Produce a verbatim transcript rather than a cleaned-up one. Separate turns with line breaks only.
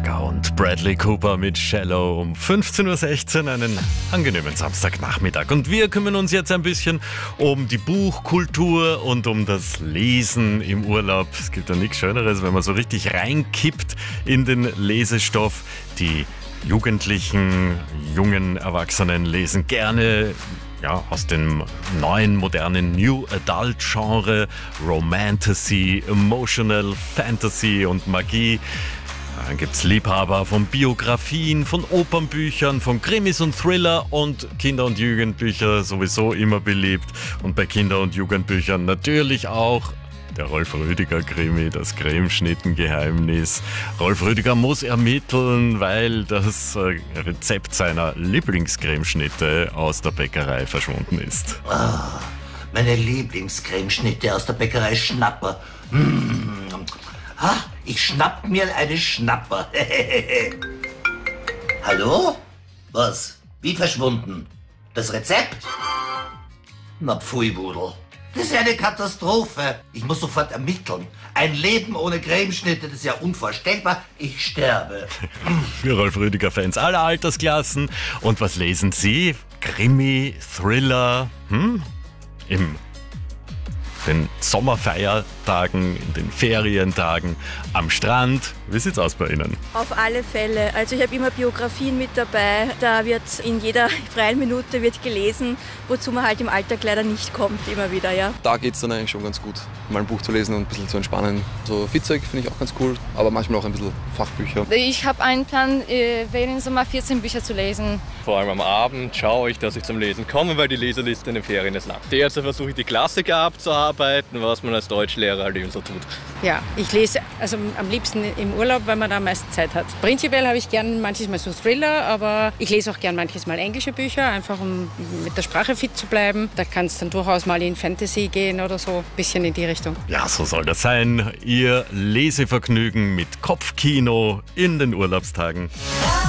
Gaga und Bradley Cooper mit Shallow um fünfzehn Uhr sechzehn, einen angenehmen Samstagnachmittag. Und wir kümmern uns jetzt ein bisschen um die Buchkultur und um das Lesen im Urlaub. Es gibt ja nichts Schöneres, wenn man so richtig reinkippt in den Lesestoff. Die Jugendlichen, jungen Erwachsenen lesen gerne ja, aus dem neuen, modernen New Adult Genre, Romantasy, Emotional Fantasy und Magie. Dann gibt es Liebhaber von Biografien, von Opernbüchern, von Krimis und Thriller und Kinder- und Jugendbücher sowieso immer beliebt. Und bei Kinder- und Jugendbüchern natürlich auch der Rolf Rüdiger-Krimi, das Cremeschnitten-Geheimnis. Rolf Rüdiger muss ermitteln, weil das Rezept seiner Lieblingscremeschnitte aus der Bäckerei verschwunden ist.
Oh, meine Lieblingscremeschnitte aus der Bäckerei Schnapper. Mmh. Ah, ich schnapp mir eine Schnapper. Hallo? Was? Wie verschwunden? Das Rezept? Na pfui-Budel. Das ist ja eine Katastrophe. Ich muss sofort ermitteln. Ein Leben ohne Cremeschnitte, das ist ja unvorstellbar. Ich sterbe.
Für Rolf Rüdiger-Fans aller Altersklassen. Und was lesen Sie? Krimi, Thriller, hm? Im den Sommerfeiertagen, in den Ferientagen, am Strand. Wie sieht's aus bei Ihnen?
Auf alle Fälle. Also ich habe immer Biografien mit dabei. Da wird in jeder freien Minute wird gelesen, wozu man halt im Alltag leider nicht kommt, immer wieder, ja.
Da geht es dann eigentlich schon ganz gut, mal ein Buch zu lesen und ein bisschen zu entspannen. So Fitzek finde ich auch ganz cool, aber manchmal auch ein bisschen Fachbücher.
Ich habe einen Plan, während Sommer vierzehn Bücher zu lesen.
Vor allem am Abend schaue ich, dass ich zum Lesen komme, weil die Leseliste in den Ferien ist lang. Derzeit versuche ich die Klassiker abzuarbeiten, was man als Deutschlehrer halt eben so tut.
Ja, ich lese also am liebsten im Urlaub, weil man da am meisten Zeit hat. Prinzipiell habe ich gern manches Mal so Thriller, aber ich lese auch gern manches Mal englische Bücher, einfach um mit der Sprache fit zu bleiben. Da kann es dann durchaus mal in Fantasy gehen oder so, ein bisschen in die Richtung.
Ja, so soll das sein. Ihr Lesevergnügen mit Kopfkino in den Urlaubstagen.